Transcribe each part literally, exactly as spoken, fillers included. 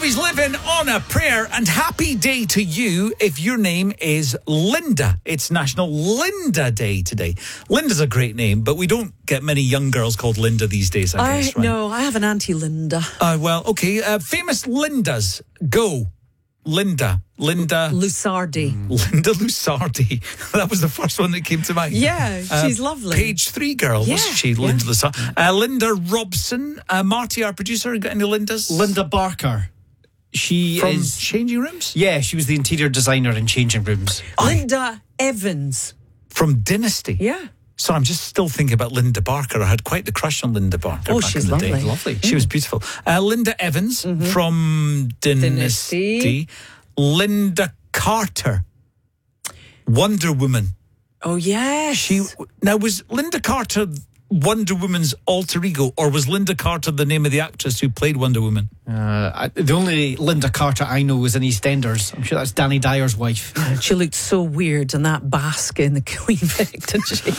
always living on a prayer, and happy day to you if your name is Linda. It's National Linda Day today. Linda's a great name, but we don't get many young girls called Linda these days, I, I guess, right? No, I have an auntie Linda. Uh, well, okay. Uh, famous Lindas. Go. Linda. Linda. Lusardi. Linda Lusardi. That was the first one that came to mind. Yeah, she's uh, lovely. Page three girl, Yeah, wasn't she? yeah. Linda Lusardi. Uh, Linda Robson. Uh, Marty, our producer, got any Lindas? Linda Barker. She From is... Changing Rooms? Yeah, she was the interior designer in Changing Rooms. Linda Evans. From Dynasty? Yeah. So I'm just still thinking about Linda Barker. I had quite the crush on Linda Barker Oh, back she's in the lovely. day. Lovely. She was beautiful. Uh, Linda Evans Mm-hmm. from Dynasty. Dynasty. Linda Carter. Wonder Woman. Oh, yes. She Now, was Linda Carter Wonder Woman's alter ego, or was Linda Carter the name of the actress who played Wonder Woman? Uh, I, the only Linda Carter I know is in EastEnders. I'm sure that's Danny Dyer's wife. She looked so weird in that basket in the Queen Vic, didn't she?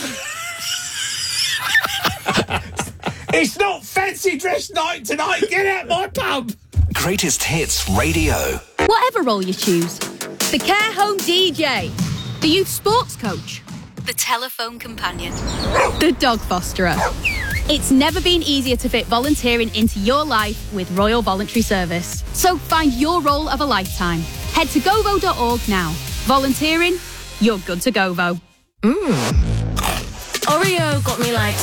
It's not fancy dress night tonight. Get out my pub. Greatest Hits Radio. Whatever role you choose. The care home D J. The youth sports coach. The telephone companion. The dog fosterer. It's never been easier to fit volunteering into your life with Royal Voluntary Service. So find your role of a lifetime. Head to govo dot org now. Volunteering, you're good to Govo. Oreo got me like